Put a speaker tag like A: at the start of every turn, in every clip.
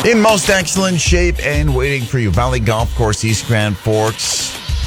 A: In most excellent shape and waiting for you, Valley Golf Course, East Grand Forks.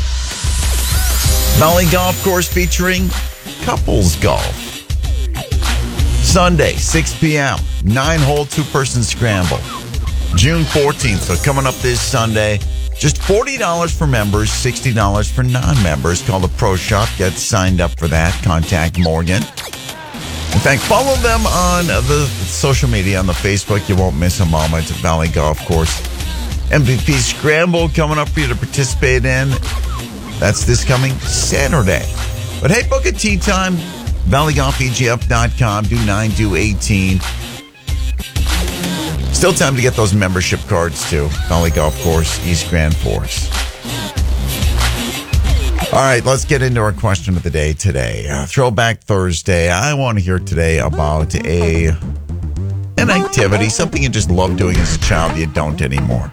A: Valley Golf Course featuring couples golf. Sunday, 6 p.m., 9-hole, two-person scramble. June 14th, so coming up this Sunday. Just $40 for members, $60 for non-members. Call the Pro Shop. Get signed up for that. Contact Morgan. In fact, follow them on the social media, on the Facebook. You won't miss a moment at Valley Golf Course. MVP Scramble coming up for you to participate in. That's this coming Saturday. But hey, book a tee time. ValleyGolfEGF.com. Do 9, do 18. Still time to get those membership cards, too. Valley Golf Course, East Grand Forks. All right, let's get into our question of the day today. Throwback Thursday. I want to hear today about an activity, something you just loved doing as a child you don't anymore.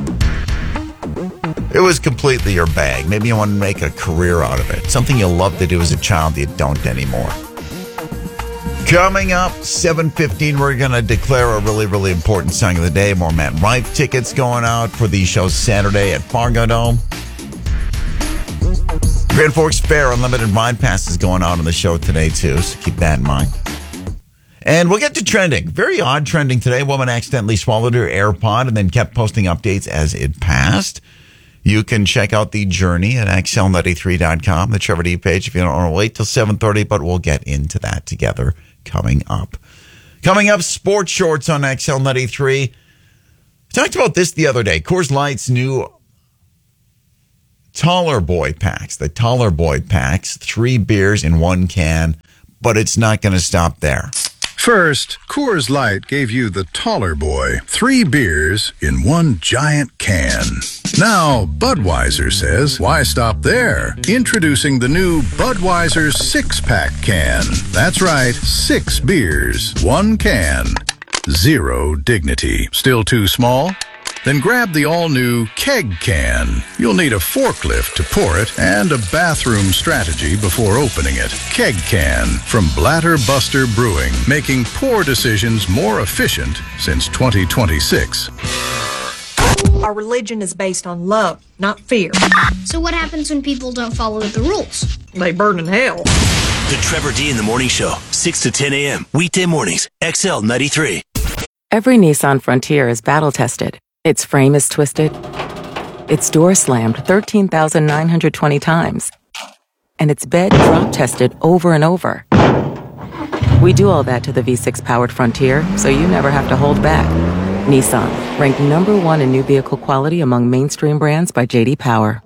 A: It was completely your bag. Maybe you want to make a career out of it. Something you loved to do as a child you don't anymore. Coming up, 7:15, we're going to declare a really, really important song of the day. More Matt Rife tickets going out for the show Saturday at Fargo Dome. Grand Forks Fair Unlimited Ride Pass is going out on the show today, too, so keep that in mind. And we'll get to trending. Very odd trending today. Woman accidentally swallowed her AirPod and then kept posting updates as it passed. You can check out the journey at XL93.com, the Trevor D page, if you don't want to wait till 7:30, but we'll get into that together coming up. Coming up, sports shorts on XL93. I talked about this the other day. Coors Light's new Taller Boy packs. The Taller Boy packs, 3 beers in 1 can, but it's not going to stop there.
B: First, Coors Light gave you the Taller Boy, 3 beers in 1 giant can. Now, Budweiser says, why stop there? Introducing the new Budweiser 6-pack can. That's right, 6 beers, 1 can. 0 dignity. Still too small? Then grab the all-new Keg Can. You'll need a forklift to pour it and a bathroom strategy before opening it. Keg Can from Blatter Buster Brewing, making pour decisions more efficient since 2026.
C: Our religion is based on love, not fear.
D: So what happens when people don't follow the rules?
C: They burn in hell.
E: The Trevor D in the Morning Show, 6 to 10 a.m. Weekday mornings, XL 93.
F: Every Nissan Frontier is battle-tested. Its frame is twisted. Its door slammed 13,920 times. And its bed drop-tested over and over. We do all that to the V6-powered Frontier, so you never have to hold back. Nissan, ranked number 1 in new vehicle quality among mainstream brands by J.D. Power.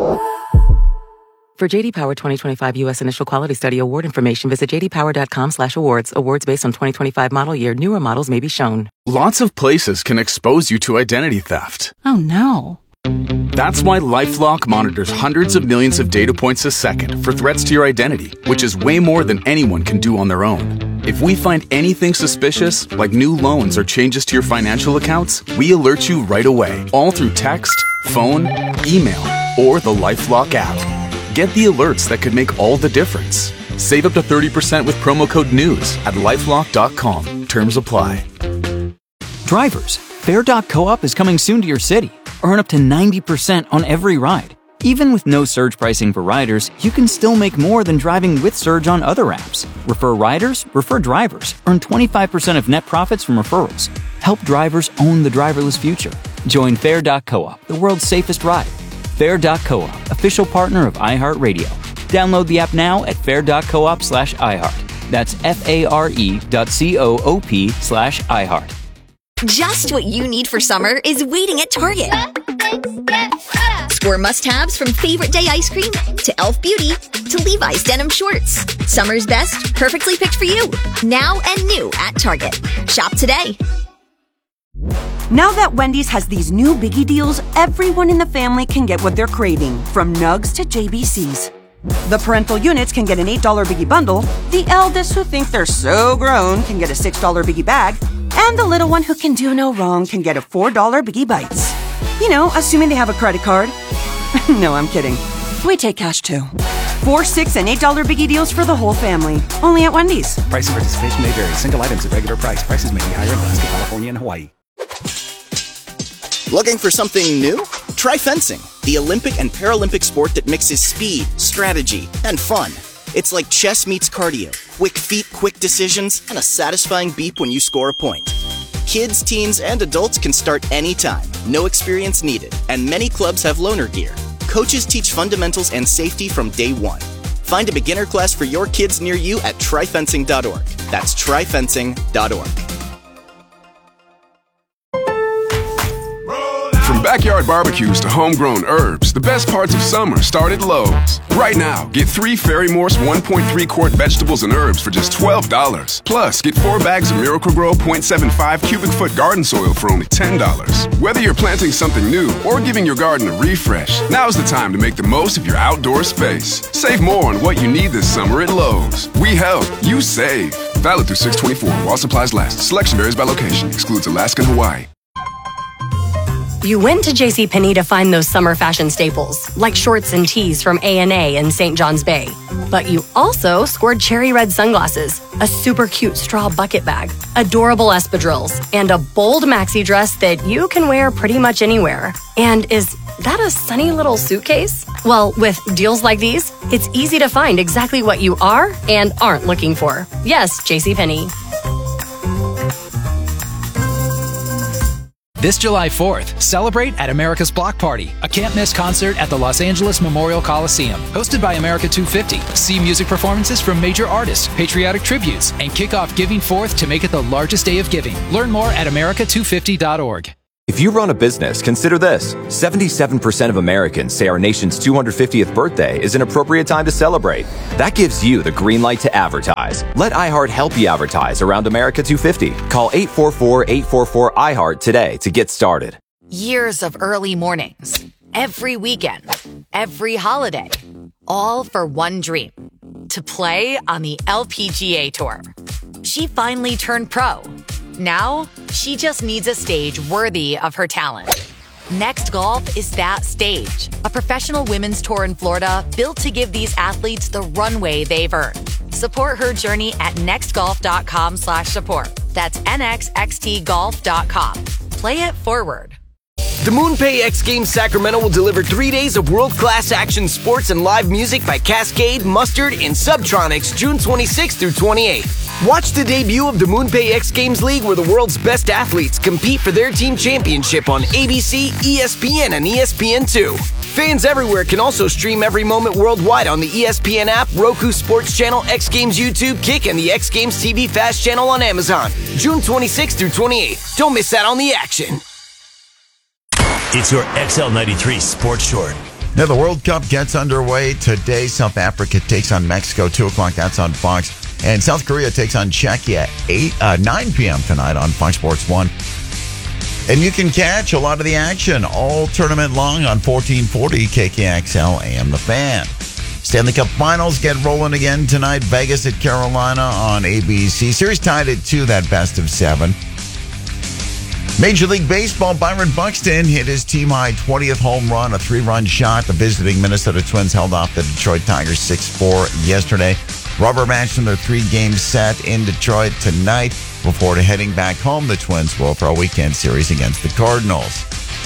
F: For J.D. Power 2025 U.S. Initial Quality Study award information, visit jdpower.com/awards. Awards based on 2025 model year. Newer models may be shown.
G: Lots of places can expose you to identity theft.
H: Oh, no.
G: That's why LifeLock monitors hundreds of millions of data points a second for threats to your identity, which is way more than anyone can do on their own. If we find anything suspicious, like new loans or changes to your financial accounts, we alert you right away, all through text, phone, email, or the LifeLock app. Get the alerts that could make all the difference. Save up to 30% with promo code NEWS at LifeLock.com. Terms apply.
I: Drivers, Fair.coop is coming soon to your city. Earn up to 90% on every ride. Even with no surge pricing for riders, you can still make more than driving with Surge on other apps. Refer riders, refer drivers. Earn 25% of net profits from referrals. Help drivers own the driverless future. Join Fair.coop, the world's safest ride. Fair.coop, official partner of iHeartRadio. Download the app now at fair.coop/iHeart. That's FARE.coop/iHeart.
J: Just what you need for summer is waiting at Target. Score must-haves from favorite day ice cream to Elf Beauty to Levi's denim shorts. Summer's best, perfectly picked for you. Now and new at Target. Shop today.
K: Now that Wendy's has these new biggie deals, everyone in the family can get what they're craving, from nugs to JBCs. The parental units can get an $8 biggie bundle, the eldest who think they're so grown can get a $6 biggie bag, and the little one who can do no wrong can get a $4 biggie bites. You know, assuming they have a credit card. No, I'm kidding. We take cash too. 4, 6, and $8 biggie deals for the whole family. Only at Wendy's.
L: Price and participation may vary. Single items at regular price. Prices may be higher in Alaska, California, and Hawaii.
H: Looking for something new? Try fencing, the Olympic and Paralympic sport that mixes speed, strategy, and fun. It's like chess meets cardio. Quick feet, quick decisions, and a satisfying beep when you score a point. Kids, teens, and adults can start anytime. No experience needed, and many clubs have loaner gear. Coaches teach fundamentals and safety from day one. Find a beginner class for your kids near you at tryfencing.org. That's tryfencing.org.
L: From backyard barbecues to homegrown herbs, the best parts of summer start at Lowe's. Right now, get 3 Fairy Morse 1.3 quart vegetables and herbs for just $12. Plus, get 4 bags of Miracle-Gro 0.75 cubic foot garden soil for only $10. Whether you're planting something new or giving your garden a refresh, now's the time to make the most of your outdoor space. Save more on what you need this summer at Lowe's. We help, you save. Valid through 6/24 while supplies last. Selection varies by location. Excludes Alaska and Hawaii.
M: You went to JCPenney to find those summer fashion staples, like shorts and tees from A&A and St. John's Bay. But you also scored cherry red sunglasses, a super cute straw bucket bag, adorable espadrilles, and a bold maxi dress that you can wear pretty much anywhere. And is that a sunny little suitcase? Well, with deals like these, it's easy to find exactly what you are and aren't looking for. Yes, JCPenney.
N: This July 4th, celebrate at America's Block Party, a can't-miss concert at the Los Angeles Memorial Coliseum. Hosted by America 250, see music performances from major artists, patriotic tributes, and kick off Giving Forth to make it the largest day of giving. Learn more at america250.org.
O: If you run a business, consider this. 77% of Americans say our nation's 250th birthday is an appropriate time to celebrate. That gives you the green light to advertise. Let iHeart help you advertise around America 250. Call 844-844-iHeart today to get started.
P: Years of early mornings, every weekend, every holiday, all for one dream, to play on the LPGA Tour. She finally turned pro. Now, she just needs a stage worthy of her talent. Next Golf is that stage. A professional women's tour in Florida built to give these athletes the runway they've earned. Support her journey at nextgolf.com/support. That's nxxtgolf.com. Play it forward.
Q: The MoonPay X Games Sacramento will deliver 3 days of world-class action sports and live music by Cascade, Mustard, and Subtronics June 26th through 28th. Watch the debut of the MoonPay X Games League where the world's best athletes compete for their team championship on ABC, ESPN, and ESPN2. Fans everywhere can also stream every moment worldwide on the ESPN app, Roku Sports Channel, X Games YouTube, Kick, and the X Games TV Fast channel on Amazon. June 26th through 28th. Don't miss out on the action.
E: It's your XL93 Sports Short.
A: Now, the World Cup gets underway today. South Africa takes on Mexico, 2 o'clock. That's on Fox. And South Korea takes on Czechia, 9 p.m. tonight on Fox Sports 1. And you can catch a lot of the action all tournament long on 1440 KKXL AM The Fan. Stanley Cup Finals get rolling again tonight. Vegas at Carolina on ABC. Series tied at 2, that best of 7. Major League Baseball, Byron Buxton hit his team-high 20th home run, a 3-run shot. The visiting Minnesota Twins held off the Detroit Tigers 6-4 yesterday. Rubber match in their 3-game set in Detroit tonight. Before heading back home, the Twins will for a weekend series against the Cardinals.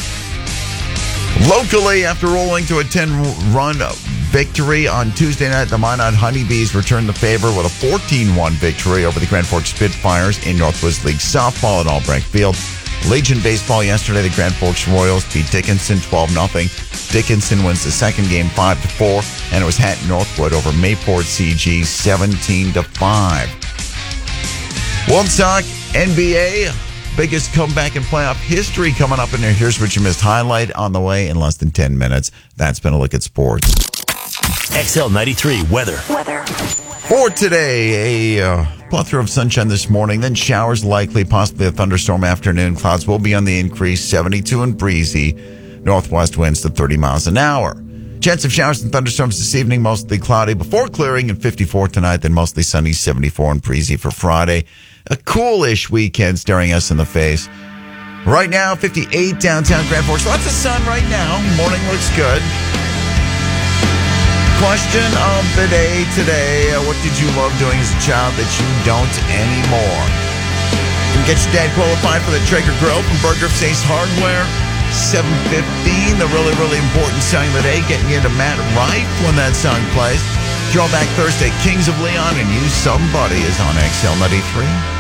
A: Locally, after rolling to a 10-run victory on Tuesday night, the Minot Honeybees returned the favor with a 14-1 victory over the Grand Forks Spitfires in Northwest League Softball at Albrecht Field. Legion Baseball yesterday, the Grand Forks Royals beat Dickinson 12-0. Dickinson wins the second game 5-4, and it was Hatton Northwood over Mayport CG 17-5. World Sock NBA, biggest comeback in playoff history coming up in there. Here's what you missed. Highlight on the way in less than 10 minutes. That's been a look at sports.
E: XL93 weather.
A: For today, a plethora of sunshine this morning, then showers likely, possibly a thunderstorm afternoon. Clouds will be on the increase, 72 and breezy. Northwest winds to 30 miles an hour. Chance of showers and thunderstorms this evening, mostly cloudy before clearing, and 54 tonight, then mostly sunny, 74 and breezy for Friday. A coolish weekend staring us in the face. Right now, 58 downtown Grand Forks. Lots of sun right now. Morning looks good. Question of the day today. What did you love doing as a child that you don't anymore? You can get your dad qualified for the Traeger Grill from Burger Face Hardware. 7:15, the really, really important song of the day, getting you into Matt Rife when that song plays. Throwback Thursday, Kings of Leon and You Somebody is on XL 93.